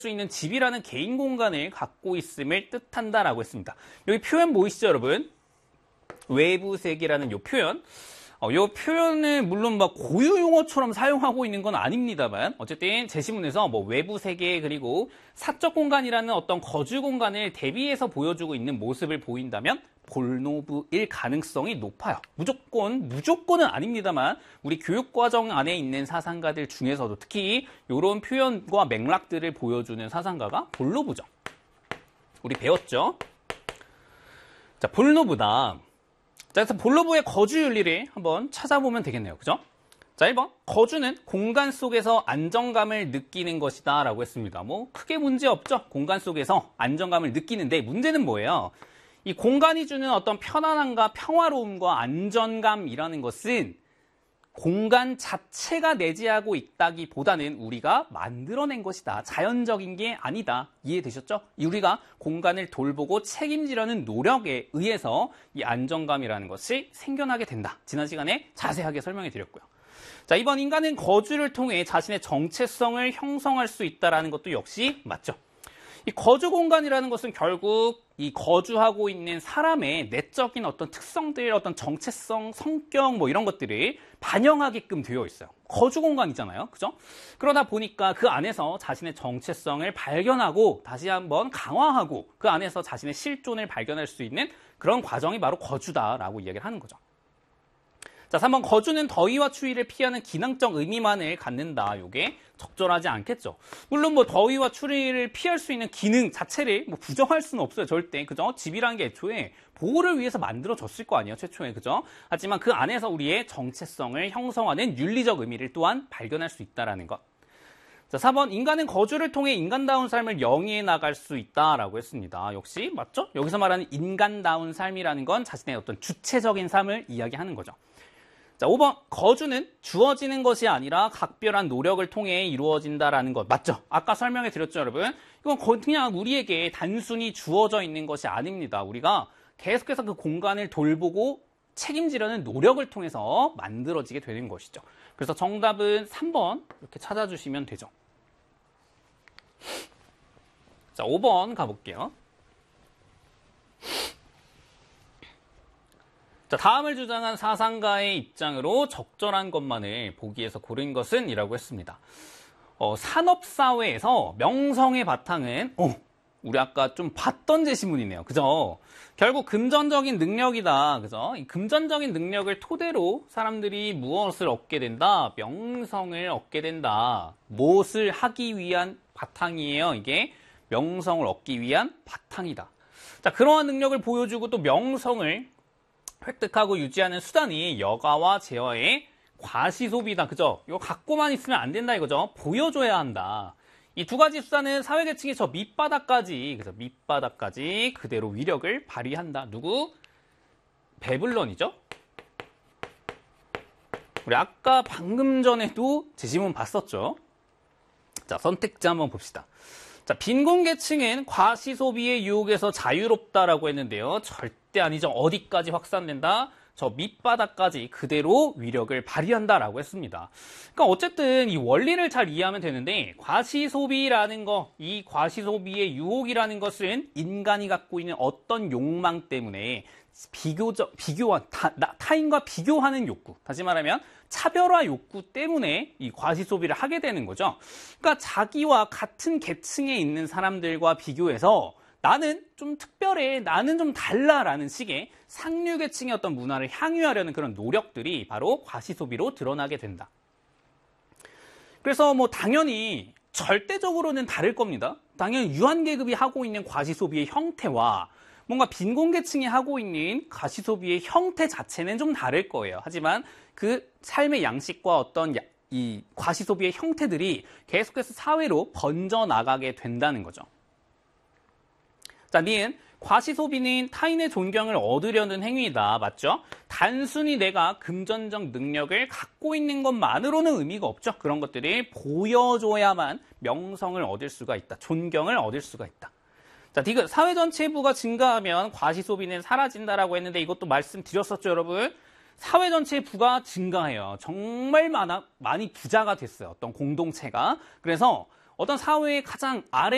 수 있는 집이라는 개인 공간을 갖고 있음을 뜻한다라고 했습니다. 여기 표현 보이시죠, 여러분? 외부 세계라는 이 표현. 이 표현을 물론 막 고유 용어처럼 사용하고 있는 건 아닙니다만 어쨌든 제시문에서 뭐 외부 세계 그리고 사적 공간이라는 어떤 거주 공간을 대비해서 보여주고 있는 모습을 보인다면 볼노브일 가능성이 높아요. 무조건은 아닙니다만 우리 교육과정 안에 있는 사상가들 중에서도 특히 이런 표현과 맥락들을 보여주는 사상가가 볼노브죠. 우리 배웠죠? 자, 볼노브다. 자, 그래서 볼노브의 거주 윤리를 한번 찾아보면 되겠네요. 그죠? 자, 1번. 거주는 공간 속에서 안정감을 느끼는 것이다 라고 했습니다. 뭐 크게 문제 없죠? 공간 속에서 안정감을 느끼는데 문제는 뭐예요? 이 공간이 주는 어떤 편안함과 평화로움과 안정감이라는 것은 공간 자체가 내재하고 있다기보다는 우리가 만들어낸 것이다. 자연적인 게 아니다. 이해되셨죠? 우리가 공간을 돌보고 책임지려는 노력에 의해서 이 안정감이라는 것이 생겨나게 된다. 지난 시간에 자세하게 설명해 드렸고요. 자, 이번 인간은 거주를 통해 자신의 정체성을 형성할 수 있다는 것도 역시 맞죠. 이 거주 공간이라는 것은 결국 이 거주하고 있는 사람의 내적인 어떤 특성들, 어떤 정체성, 성격 뭐 이런 것들이 반영하게끔 되어 있어요. 거주 공간이잖아요. 그죠? 그러다 보니까 그 안에서 자신의 정체성을 발견하고 다시 한번 강화하고 그 안에서 자신의 실존을 발견할 수 있는 그런 과정이 바로 거주다라고 이야기를 하는 거죠. 자, 3번 거주는 더위와 추위를 피하는 기능적 의미만을 갖는다. 이게 적절하지 않겠죠. 물론 뭐 더위와 추위를 피할 수 있는 기능 자체를 뭐 부정할 수는 없어요. 절대. 그죠? 집이라는 게 애초에 보호를 위해서 만들어졌을 거 아니에요. 최초에. 그죠? 하지만 그 안에서 우리의 정체성을 형성하는 윤리적 의미를 또한 발견할 수 있다라는 것. 자, 4번 인간은 거주를 통해 인간다운 삶을 영위해 나갈 수 있다라고 했습니다. 역시 맞죠? 여기서 말하는 인간다운 삶이라는 건 자신의 어떤 주체적인 삶을 이야기하는 거죠. 자, 5번 거주는 주어지는 것이 아니라 각별한 노력을 통해 이루어진다라는 것 맞죠? 아까 설명해 드렸죠, 여러분? 이건 그냥 우리에게 단순히 주어져 있는 것이 아닙니다. 우리가 계속해서 그 공간을 돌보고 책임지려는 노력을 통해서 만들어지게 되는 것이죠. 그래서 정답은 3번 이렇게 찾아주시면 되죠. 자, 5번 가볼게요. 자, 다음을 주장한 사상가의 입장으로 적절한 것만을 보기에서 고른 것은 이라고 했습니다. 산업사회에서 명성의 바탕은 우리 아까 좀 봤던 제시문이네요. 그죠? 결국 금전적인 능력이다. 그죠? 이 금전적인 능력을 토대로 사람들이 무엇을 얻게 된다? 명성을 얻게 된다. 무엇을 하기 위한 바탕이에요? 이게 명성을 얻기 위한 바탕이다. 자, 그러한 능력을 보여주고 또 명성을 획득하고 유지하는 수단이 여가와 재화의 과시소비다. 그죠? 이거 갖고만 있으면 안 된다 이거죠. 보여줘야 한다. 이 두 가지 수단은 사회계층의 저 밑바닥까지, 그래서 밑바닥까지 그대로 위력을 발휘한다. 누구? 베블론이죠? 우리 아까 방금 전에도 제시문 봤었죠? 자, 선택지 한번 봅시다. 자, 빈곤계층은 과시소비의 유혹에서 자유롭다라고 했는데요. 절대 아니죠. 어디까지 확산된다? 저 밑바닥까지 그대로 위력을 발휘한다라고 했습니다. 그러니까 어쨌든 이 원리를 잘 이해하면 되는데 과시소비라는 거, 이 과시소비의 유혹이라는 것은 인간이 갖고 있는 어떤 욕망 때문에 타인과 비교하는 욕구, 다시 말하면 차별화 욕구 때문에 이 과시소비를 하게 되는 거죠. 그러니까 자기와 같은 계층에 있는 사람들과 비교해서 나는 좀 특별해, 나는 좀 달라라는 식의 상류계층의 어떤 문화를 향유하려는 그런 노력들이 바로 과시소비로 드러나게 된다. 그래서 뭐 당연히 절대적으로는 다를 겁니다. 당연히 유한계급이 하고 있는 과시소비의 형태와 뭔가 빈곤계층이 하고 있는 과시소비의 형태 자체는 좀 다를 거예요. 하지만 그 삶의 양식과 어떤 이 과시소비의 형태들이 계속해서 사회로 번져나가게 된다는 거죠. 자, 니은 과시소비는 타인의 존경을 얻으려는 행위이다. 맞죠? 단순히 내가 금전적 능력을 갖고 있는 것만으로는 의미가 없죠. 그런 것들이 보여줘야만 명성을 얻을 수가 있다. 존경을 얻을 수가 있다. 자, 디귿 사회 전체의 부가 증가하면 과시소비는 사라진다라고 했는데 이것도 말씀드렸었죠, 여러분? 사회 전체의 부가 증가해요. 정말 많이 부자가 됐어요. 어떤 공동체가. 그래서 어떤 사회의 가장 아래